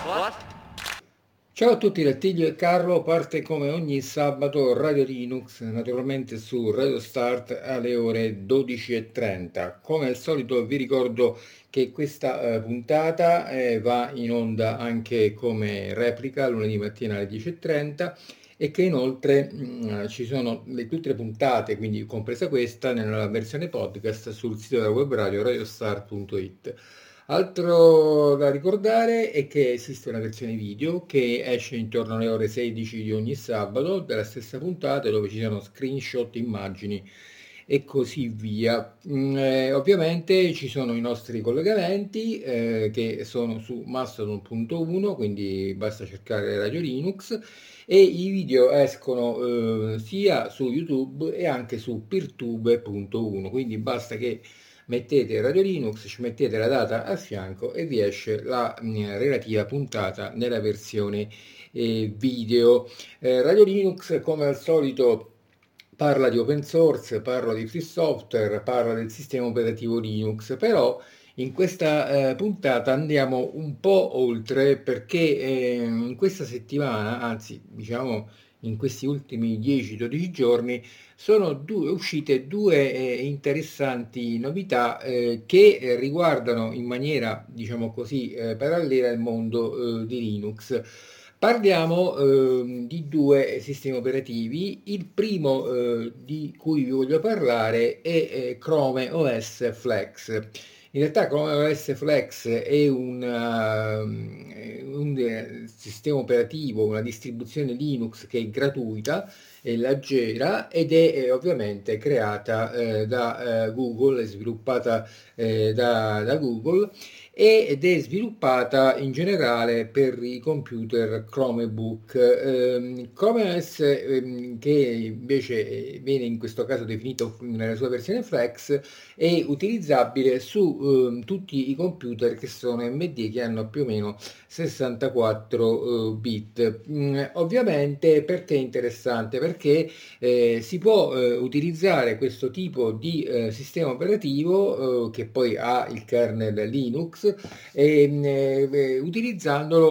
Ciao a tutti, Lattilio e Carlo, parte come ogni sabato Radio Linux, naturalmente su Radio Start alle ore 12:30. Come al solito vi ricordo che questa puntata va in onda anche come replica lunedì mattina alle 10:30 e che inoltre ci sono tutte le puntate, quindi compresa questa, nella versione podcast sul sito della web radio radiostart.it. Altro da ricordare è che esiste una versione video che esce intorno alle ore 16 di ogni sabato della stessa puntata, dove ci sono screenshot, immagini e così via. Ovviamente ci sono i nostri collegamenti che sono su Mastodon.1, quindi basta cercare Radio Linux, e i video escono sia su YouTube e anche su Peertube.1, quindi basta che mettete Radio Linux, ci mettete la data a fianco e vi esce la relativa puntata nella versione video. Radio Linux, come al solito, parla di open source, parla di free software, parla del sistema operativo Linux, però in questa puntata andiamo un po' oltre, perché in questa settimana, anzi diciamo in questi ultimi 10-12 giorni, sono uscite due interessanti novità che riguardano in maniera, diciamo così, parallela il mondo di Linux. Parliamo di due sistemi operativi. Il primo di cui vi voglio parlare è Chrome OS Flex. In realtà Chrome OS Flex è un sistema operativo, una distribuzione Linux che è gratuita e leggera ed è ovviamente creata da Google, è sviluppata da Google ed è sviluppata in generale per i computer Chromebook. Chrome OS, che invece viene in questo caso definito nella sua versione Flex, è utilizzabile su tutti i computer che sono AMD, che hanno più o meno 64 bit. Ovviamente perché è interessante? Perché si può utilizzare questo tipo di sistema operativo che poi ha il kernel Linux, utilizzandolo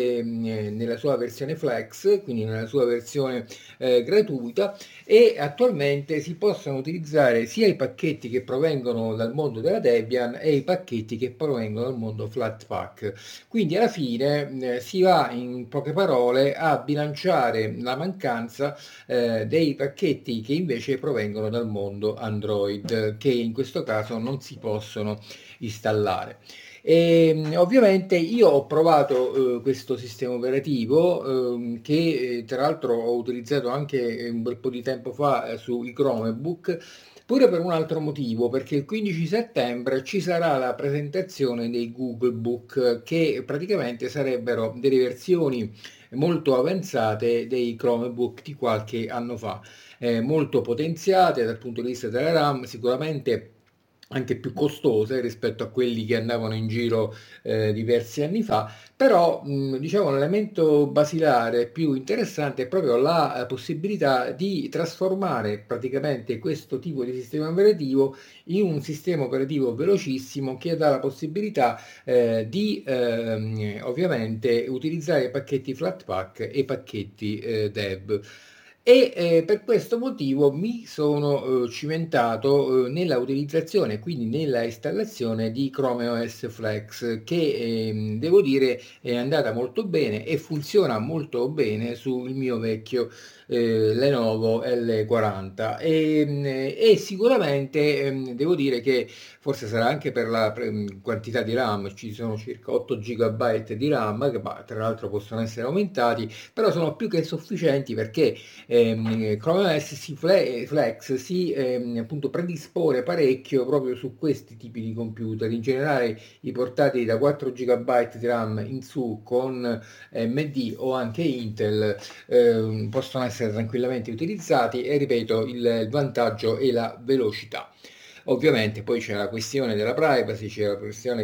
nella sua versione Flex, quindi nella sua versione gratuita, e attualmente si possono utilizzare sia i pacchetti che provengono dal mondo della Debian e i pacchetti che provengono dal mondo Flatpak. Quindi alla fine si va, in poche parole, a bilanciare la mancanza dei pacchetti che invece provengono dal mondo Android, che in questo caso non si possono installare. Ovviamente io ho provato questo sistema operativo che tra l'altro ho utilizzato anche un bel po' di tempo fa sui Chromebook, pure per un altro motivo, perché il 15 settembre ci sarà la presentazione dei Google Book, che praticamente sarebbero delle versioni molto avanzate dei Chromebook di qualche anno fa, molto potenziate dal punto di vista della RAM, sicuramente anche più costose rispetto a quelli che andavano in giro diversi anni fa, però diciamo l'elemento basilare più interessante è proprio la possibilità di trasformare praticamente questo tipo di sistema operativo in un sistema operativo velocissimo, che dà la possibilità di ovviamente utilizzare i pacchetti Flatpak e i pacchetti Dev. E per questo motivo mi sono cimentato nella utilizzazione, quindi nella installazione di Chrome OS Flex, che devo dire è andata molto bene e funziona molto bene sul mio vecchio Lenovo L40, e sicuramente devo dire che forse sarà anche per la quantità di RAM, ci sono circa 8 GB di RAM, che tra l'altro possono essere aumentati, però sono più che sufficienti, perché Chrome OS Flex si appunto predispone parecchio proprio su questi tipi di computer. In generale i portatili da 4 GB di RAM in su con AMD o anche Intel possono essere tranquillamente utilizzati, e ripeto, il vantaggio è la velocità. Ovviamente poi c'è la questione della privacy, c'è la questione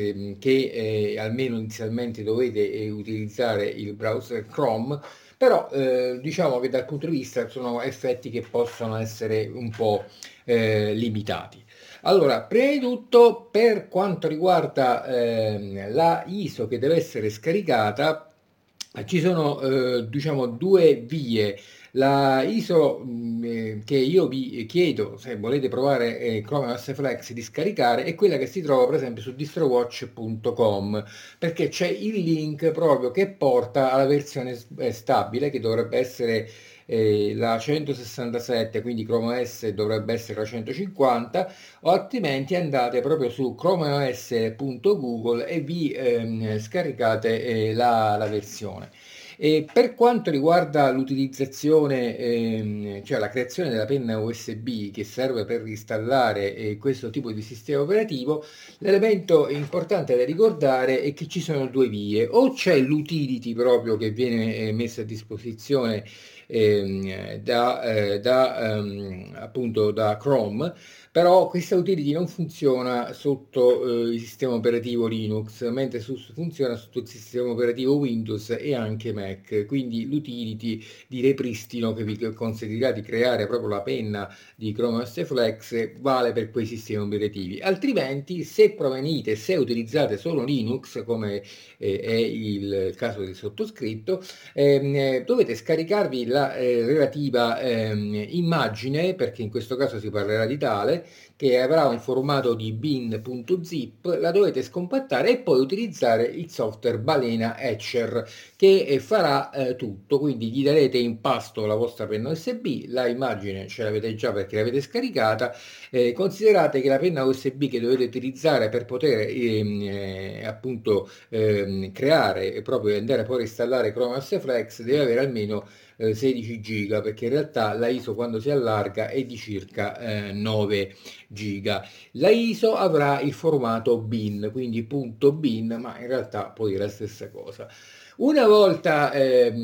che almeno inizialmente dovete utilizzare il browser Chrome, però diciamo che dal punto di vista sono effetti che possono essere un po' limitati. Allora, prima di tutto, per quanto riguarda la ISO che deve essere scaricata, ci sono diciamo due vie. La ISO che io vi chiedo, se volete provare Chrome OS Flex di scaricare, è quella che si trova per esempio su distrowatch.com, perché c'è il link proprio che porta alla versione stabile, che dovrebbe essere la 167, quindi Chrome OS dovrebbe essere la 150, o altrimenti andate proprio su chromeos.google e vi scaricate la versione. E per quanto riguarda l'utilizzazione, cioè la creazione della penna USB che serve per installare questo tipo di sistema operativo, l'elemento importante da ricordare è che ci sono due vie: o c'è l'utility proprio che viene messa a disposizione appunto da Chrome, però questa utility non funziona sotto il sistema operativo Linux, mentre funziona sotto il sistema operativo Windows e anche Mac. Quindi l'utility di ripristino che vi consentirà di creare proprio la penna di Chrome OS Flex vale per quei sistemi operativi. Altrimenti, se utilizzate solo Linux, come è il caso del sottoscritto, dovete scaricarvi la relativa immagine, perché in questo caso si parlerà di tale, che avrà un formato di bin.zip. La dovete scompattare e poi utilizzare il software Balena Etcher, che farà tutto. Quindi gli darete in pasto la vostra penna USB, la immagine ce l'avete già perché l'avete scaricata. Considerate che la penna USB che dovete utilizzare per poter appunto creare e proprio andare poi a installare Chrome OS Flex deve avere almeno 16 giga, perché in realtà la ISO quando si allarga è di circa 9 giga. La ISO avrà il formato bin, quindi punto .bin, ma in realtà poi è la stessa cosa. Una volta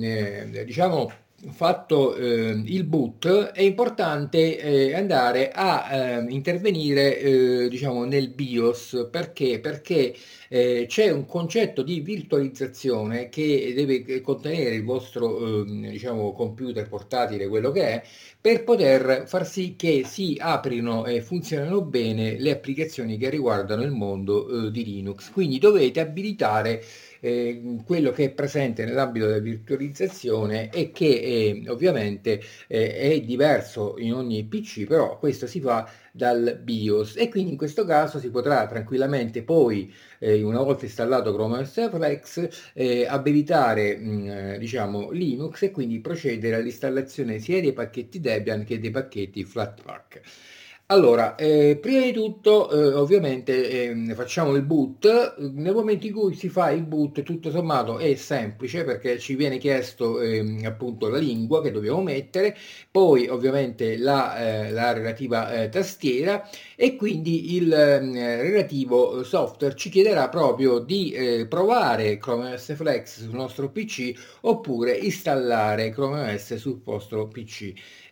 diciamo fatto il boot, è importante andare a intervenire diciamo nel BIOS. Perché c'è un concetto di virtualizzazione che deve contenere il vostro diciamo computer portatile, quello che è, per poter far sì che si aprino e funzionino bene le applicazioni che riguardano il mondo di Linux. Quindi dovete abilitare quello che è presente nell'ambito della virtualizzazione e che ovviamente è diverso in ogni PC, però questo si fa dal BIOS, e quindi in questo caso si potrà tranquillamente poi, una volta installato Chrome OS Flex, abilitare diciamo Linux, e quindi procedere all'installazione sia dei pacchetti Debian che dei pacchetti Flatpak. Allora, prima di tutto, ovviamente, facciamo il boot. Nel momento in cui si fa il boot, tutto sommato è semplice, perché ci viene chiesto appunto la lingua che dobbiamo mettere, poi ovviamente la relativa tastiera, e quindi il relativo software ci chiederà proprio di provare Chrome OS Flex sul nostro PC oppure installare Chrome OS sul vostro PC.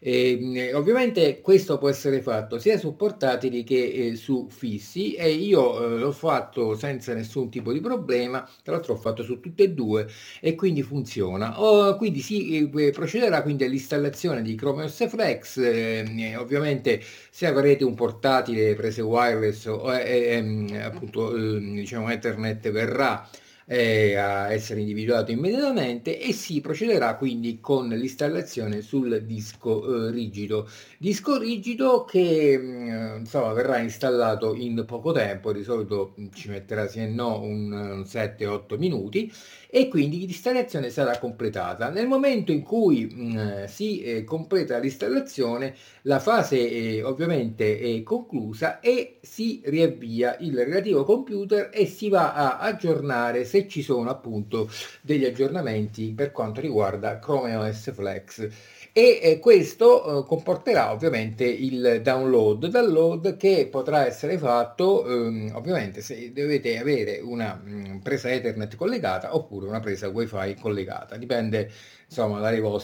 Ovviamente questo può essere fatto sia su portatili che su fissi, e io l'ho fatto senza nessun tipo di problema. Tra l'altro ho fatto su tutte e due e quindi funziona. Quindi si procederà quindi all'installazione di Chrome OS Flex. Ovviamente se avrete un portatile prese wireless o appunto diciamo Ethernet, verrà a essere individuato immediatamente, e si procederà quindi con l'installazione sul disco rigido che insomma verrà installato in poco tempo. Di solito ci metterà sì e no un 7-8 minuti, e quindi l'installazione sarà completata. Nel momento in cui si completa l'installazione, la fase ovviamente è conclusa e si riavvia il relativo computer e si va a aggiornare, se ci sono appunto degli aggiornamenti per quanto riguarda Chrome OS Flex. E questo comporterà ovviamente il download che potrà essere fatto ovviamente se dovete avere una presa Ethernet collegata oppure una presa wifi collegata, dipende insomma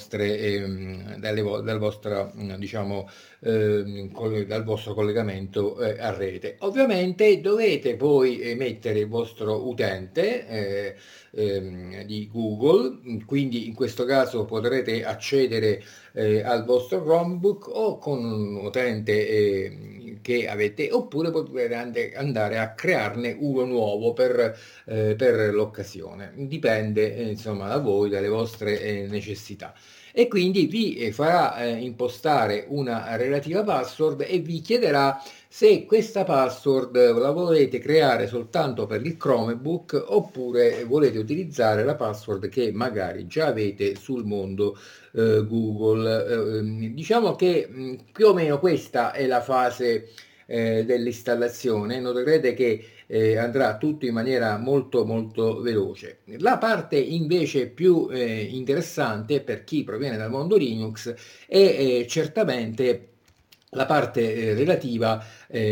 dal vostro diciamo dal vostro collegamento a rete. Ovviamente dovete poi mettere il vostro utente di Google, quindi in questo caso potrete accedere al vostro Chromebook o con un utente che avete, oppure potrete andare a crearne uno nuovo per l'occasione. Dipende insomma da voi, dalle vostre necessità. E quindi vi farà impostare una relativa password e vi chiederà se questa password la volete creare soltanto per il Chromebook oppure volete utilizzare la password che magari già avete sul mondo Google. Diciamo che più o meno questa è la fase dell'installazione. Noterete che andrà tutto in maniera molto molto veloce. La parte invece più interessante per chi proviene dal mondo Linux è certamente la parte relativa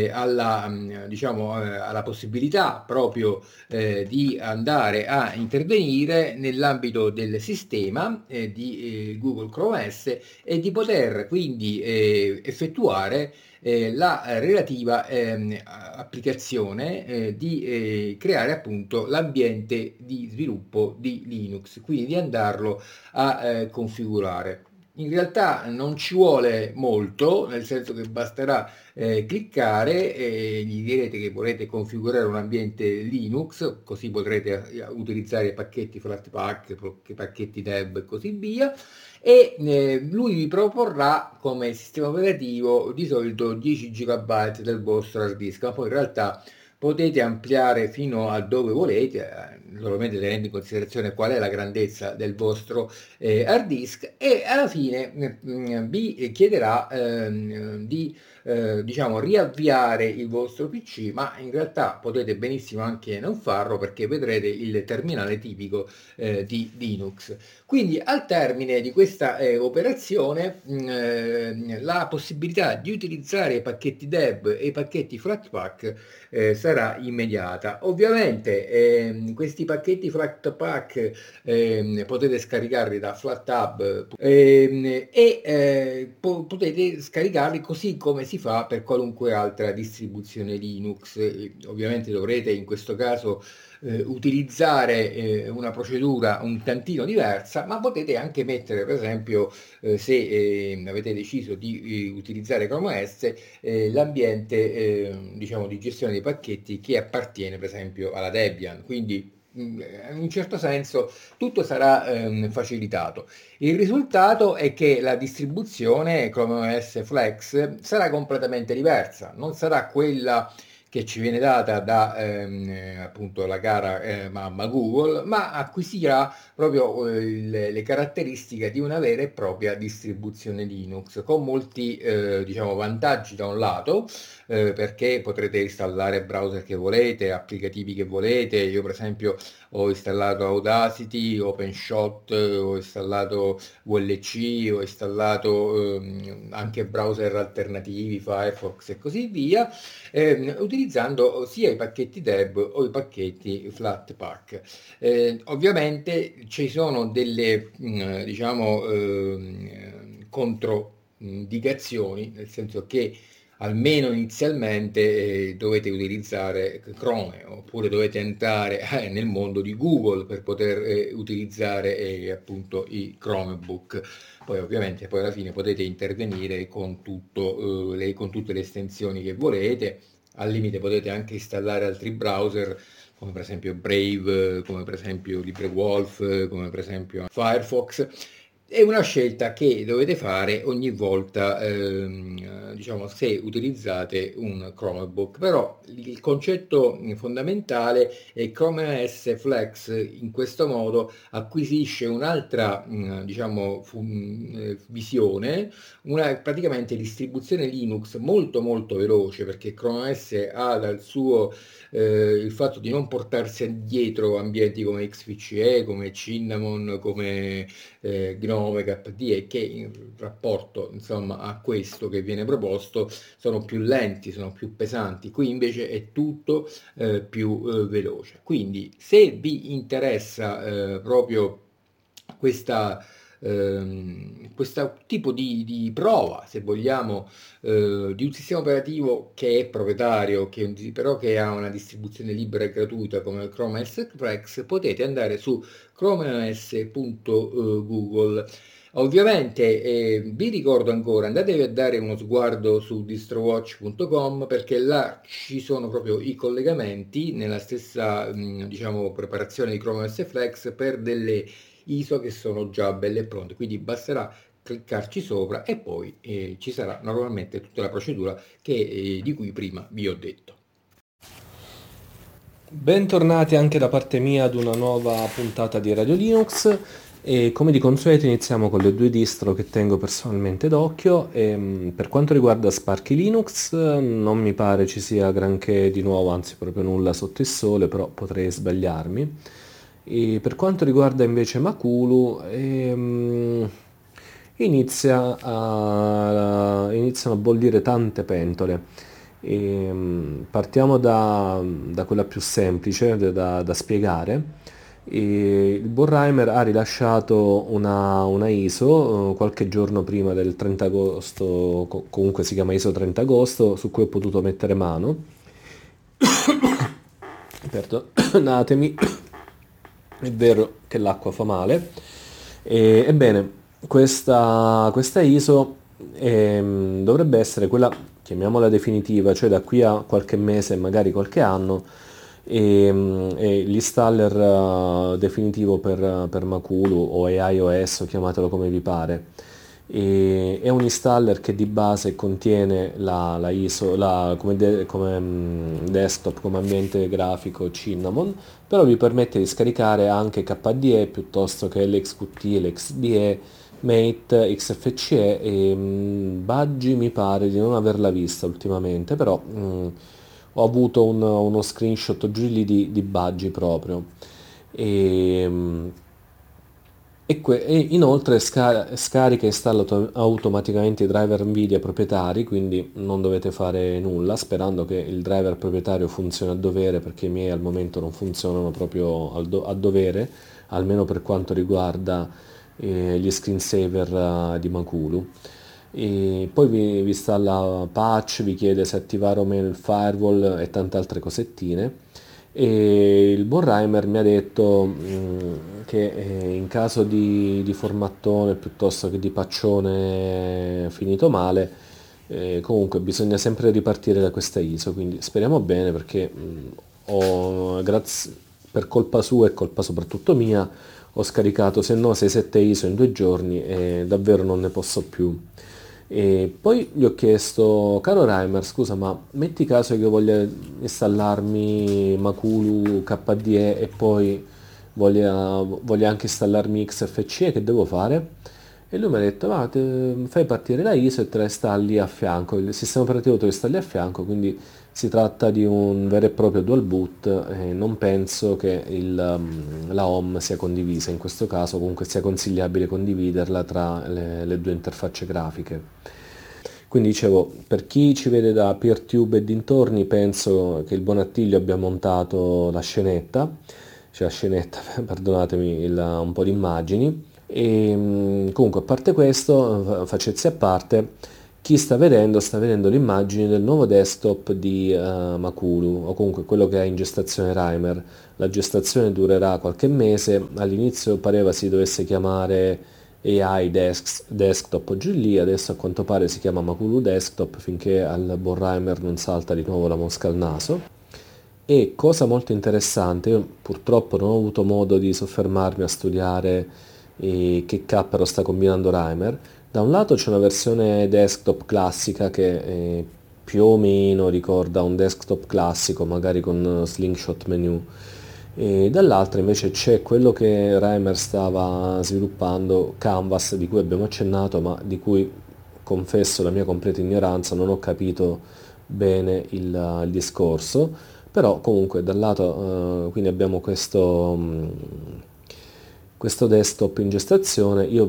alla possibilità proprio di andare a intervenire nell'ambito del sistema di Google Chrome OS e di poter quindi effettuare la relativa applicazione di creare appunto l'ambiente di sviluppo di Linux, quindi di andarlo a configurare. In realtà non ci vuole molto, nel senso che basterà cliccare e gli direte che volete configurare un ambiente Linux, così potrete utilizzare i pacchetti Flatpak, i pacchetti Deb e così via, e lui vi proporrà come sistema operativo di solito 10 GB del vostro hard disk, ma poi in realtà potete ampliare fino a dove volete, naturalmente tenendo in considerazione qual è la grandezza del vostro hard disk, e alla fine vi chiederà di diciamo riavviare il vostro PC, ma in realtà potete benissimo anche non farlo perché vedrete il terminale tipico di Linux. Quindi al termine di questa operazione la possibilità di utilizzare i pacchetti Deb e i pacchetti Flatpak sarà immediata. Ovviamente questi pacchetti Flatpak potete scaricarli da FlatHub potete scaricarli così come si fa per qualunque altra distribuzione Linux. Ovviamente dovrete in questo caso utilizzare una procedura un tantino diversa, ma potete anche mettere, per esempio, se avete deciso di utilizzare Chrome OS, l'ambiente diciamo di gestione dei pacchetti che appartiene per esempio alla Debian, quindi in un certo senso tutto sarà facilitato. Il risultato è che la distribuzione Chrome OS Flex sarà completamente diversa, non sarà quella che ci viene data da appunto la cara mamma Google, ma acquisirà proprio le caratteristiche di una vera e propria distribuzione Linux, con molti diciamo vantaggi da un lato, perché potrete installare browser che volete, applicativi che volete. Io per esempio ho installato Audacity, OpenShot, ho installato VLC, ho installato anche browser alternativi, Firefox e così via, utilizzando sia i pacchetti Deb o i pacchetti Flatpak. Ovviamente ci sono delle diciamo controindicazioni, nel senso che almeno inizialmente dovete utilizzare Chrome oppure dovete entrare nel mondo di Google per poter utilizzare appunto i Chromebook. Poi ovviamente poi alla fine potete intervenire con con tutte le estensioni che volete. Al limite potete anche installare altri browser come per esempio Brave, come per esempio LibreWolf, come per esempio Firefox. È una scelta che dovete fare ogni volta, diciamo, se utilizzate un Chromebook, però il concetto fondamentale è che Chrome OS Flex in questo modo acquisisce un'altra, diciamo, visione, una praticamente distribuzione Linux molto molto veloce, perché Chrome OS ha dal suo il fatto di non portarsi dietro ambienti come XFCE, come Cinnamon, come Gnome, KDE, che in rapporto insomma a questo che viene proposto sono più lenti, sono più pesanti. Qui invece è tutto più veloce. Quindi se vi interessa proprio questa questo tipo di prova, se vogliamo, di un sistema operativo che è proprietario, però che ha una distribuzione libera e gratuita come Chrome OS Flex, potete andare su chromeos.google. Ovviamente vi ricordo ancora, andatevi a dare uno sguardo su distrowatch.com, perché là ci sono proprio i collegamenti nella stessa diciamo, preparazione di Chrome OS Flex per delle ISO che sono già belle e pronte, quindi basterà cliccarci sopra e poi ci sarà normalmente tutta la procedura di cui prima vi ho detto. Bentornati anche da parte mia ad una nuova puntata di Radio Linux e come di consueto iniziamo con le due distro che tengo personalmente d'occhio. Per quanto riguarda Sparky Linux non mi pare ci sia granché di nuovo, anzi proprio nulla sotto il sole, però potrei sbagliarmi. E per quanto riguarda invece Makulu, iniziano a bollire tante pentole. Partiamo da quella più semplice da spiegare. Il Borheimer ha rilasciato una ISO qualche giorno prima del 30 agosto, comunque si chiama ISO 30 agosto, su cui ho potuto mettere mano. Perdonatemi, è vero che l'acqua fa male. Ebbene, questa ISO dovrebbe essere quella, chiamiamola definitiva, cioè da qui a qualche mese, magari qualche anno, e l'installer definitivo per Makulu o iOS, o chiamatelo come vi pare. È un installer che di base contiene la ISO, come desktop, come ambiente grafico Cinnamon, però vi permette di scaricare anche KDE piuttosto che l'XQT, l'XDE, Mate, XFCE e Budgie mi pare di non averla vista ultimamente, però ho avuto uno screenshot giù lì di Budgie proprio. E, mh, e inoltre scarica e installa automaticamente i driver Nvidia proprietari, quindi non dovete fare nulla, sperando che il driver proprietario funzioni a dovere, perché i miei al momento non funzionano proprio a dovere, almeno per quanto riguarda gli screensaver di Makulu. E poi vi installa patch, vi chiede se attivare o meno il firewall e tante altre cosettine. E il Borheimer mi ha detto che in caso di formattone piuttosto che di paccione finito male, comunque bisogna sempre ripartire da questa ISO, quindi speriamo bene, perché per colpa sua e colpa soprattutto mia ho scaricato se no 6-7 ISO in 2 giorni e davvero non ne posso più. E poi gli ho chiesto, caro Reimer, scusa, ma metti caso che io voglia installarmi Makulu KDE e poi voglia anche installarmi XFCE, che devo fare? E lui mi ha detto, fai partire la ISO e te la installi a fianco, il sistema operativo te lo installi a fianco, quindi si tratta di un vero e proprio dual boot e non penso che la home sia condivisa in questo caso, comunque sia consigliabile condividerla tra le due interfacce grafiche. Quindi dicevo, per chi ci vede da PeerTube e dintorni, penso che il buon Attilio abbia montato la scenetta, cioè la scenetta, perdonatemi, un po' di immagini. E comunque, a parte questo, facezie a parte, chi sta vedendo le immagini del nuovo desktop di Makulu, o comunque quello che ha in gestazione Reimer. La gestazione durerà qualche mese, all'inizio pareva si dovesse chiamare Desktop giù lì, adesso a quanto pare si chiama Makulu Desktop, finché al Borheimer non salta di nuovo la mosca al naso. E cosa molto interessante, io purtroppo non ho avuto modo di soffermarmi a studiare che cappero sta combinando Reimer. Da un lato c'è una versione desktop classica che più o meno ricorda un desktop classico, magari con slingshot menu, e dall'altra invece c'è quello che Reimer stava sviluppando, Canvas, di cui abbiamo accennato, ma di cui confesso la mia completa ignoranza, non ho capito bene il discorso, però comunque dal lato, quindi abbiamo questo desktop in gestazione. Io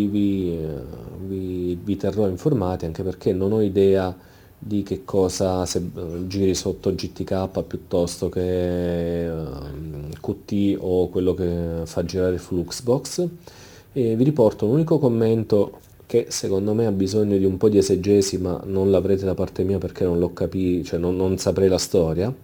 vi terrò informati, anche perché non ho idea di che cosa, se giri sotto GTK piuttosto che QT o quello che fa girare Fluxbox. E vi riporto un unico commento che secondo me ha bisogno di un po' di esegesi, ma non l'avrete da parte mia perché non l'ho capito, cioè non saprei la storia.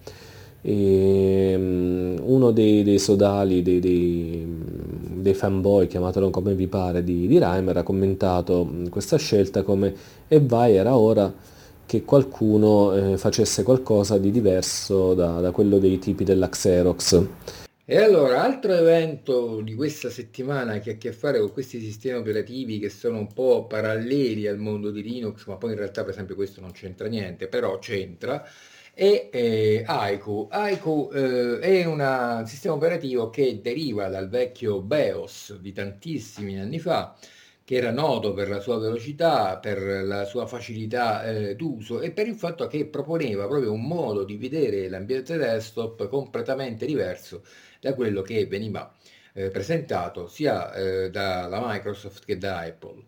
Uno dei sodali, dei fanboy, chiamatelo come vi pare, di Reimer, ha commentato questa scelta come e vai, era ora che qualcuno facesse qualcosa di diverso da quello dei tipi della Xerox. E allora, altro evento di questa settimana che ha a che fare con questi sistemi operativi che sono un po' paralleli al mondo di Linux, ma poi in realtà per esempio questo non c'entra niente, però c'entra, è Haiku. Haiku è un sistema operativo che deriva dal vecchio BeOS di tantissimi anni fa, che era noto per la sua velocità, per la sua facilità d'uso e per il fatto che proponeva proprio un modo di vedere l'ambiente desktop completamente diverso da quello che veniva presentato sia dalla Microsoft che da Apple.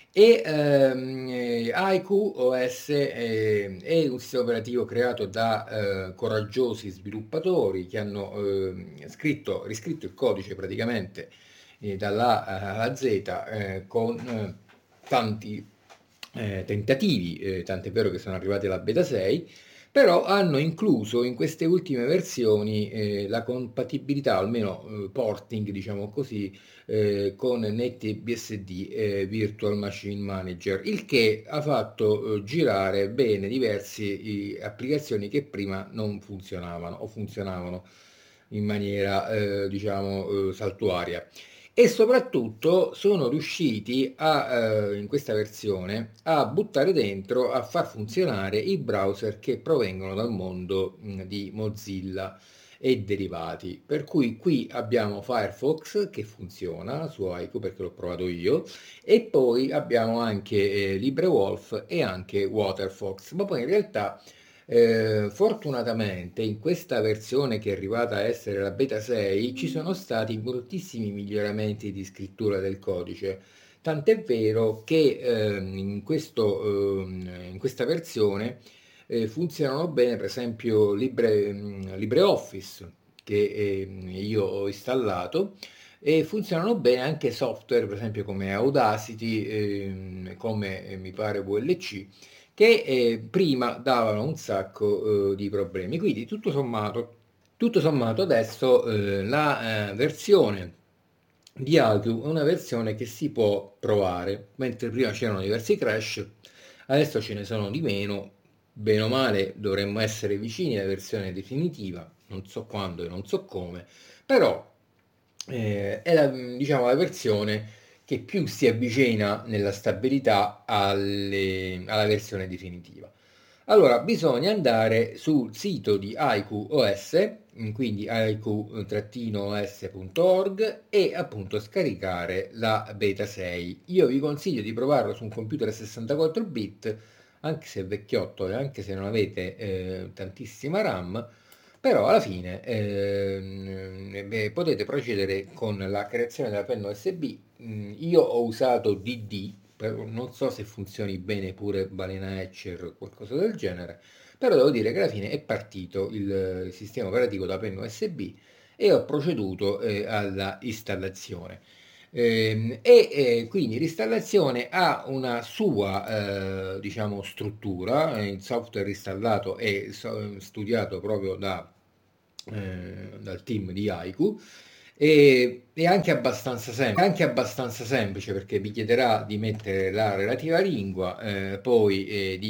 Haiku OS è un sistema operativo creato da coraggiosi sviluppatori che hanno riscritto il codice praticamente dalla A alla Z con tanti tentativi, tant'è vero che sono arrivati alla beta 6, però hanno incluso in queste ultime versioni la compatibilità, almeno porting, diciamo così, con NetBSD Virtual Machine Manager, il che ha fatto girare bene diverse applicazioni che prima non funzionavano o funzionavano in maniera, diciamo, saltuaria. E soprattutto sono riusciti in questa versione a buttare dentro, a far funzionare i browser che provengono dal mondo di Mozilla e derivati. Per cui qui abbiamo Firefox che funziona su Haiku perché l'ho provato io e poi abbiamo anche LibreWolf e anche WaterFox, ma poi in realtà fortunatamente in questa versione che è arrivata a essere la beta 6 ci sono stati moltissimi miglioramenti di scrittura del codice, tant'è vero che in questa versione funzionano bene per esempio LibreOffice che io ho installato e funzionano bene anche software per esempio come Audacity, come mi pare VLC che prima davano un sacco di problemi. Quindi tutto sommato adesso la versione di Haiku è una versione che si può provare, mentre prima c'erano diversi crash, adesso ce ne sono di meno, bene o male dovremmo essere vicini alla versione definitiva, non so quando e non so come, però è diciamo, la versione che più si avvicina nella stabilità alla versione definitiva. Allora, bisogna andare sul sito di Haiku OS, quindi haiku-os.org e appunto scaricare la beta 6. Io vi consiglio di provarlo su un computer 64 bit, anche se è vecchiotto e anche se non avete tantissima RAM, però alla fine potete procedere con la creazione della penna USB. Io ho usato DD, non so se funzioni bene pure Balena Etcher o qualcosa del genere, però devo dire che alla fine è partito il sistema operativo da penna USB e ho proceduto alla installazione. Quindi l'installazione ha una sua diciamo struttura, il software installato e studiato proprio dal team di Haiku e è anche abbastanza semplice perché vi chiederà di mettere la relativa lingua, poi di